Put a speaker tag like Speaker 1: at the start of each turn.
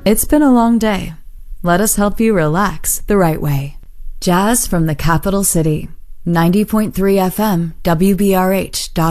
Speaker 1: It's been a long day. Let us help you relax the right way. Jazz from the capital city. 90.3 FM, WBRH.